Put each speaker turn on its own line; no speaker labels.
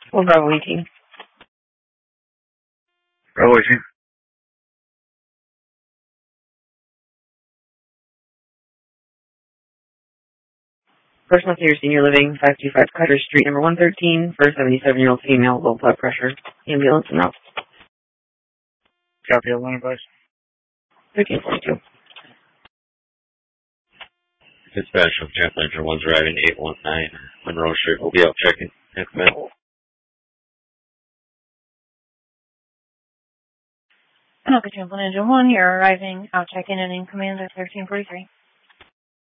Well, Bravo 18.
Bravo 18.
Personal care, senior living, 525 Cutter Street, number 113, for a 77-year-old female, low blood pressure. Ambulance and out.
Copy, line advice.
1342.
Dispatch from Chaplain one's arriving 819. Monroe Street will be out checking. Next man.
Okay, Chaplain Engine 1, you're arriving out checking and in command at 1343.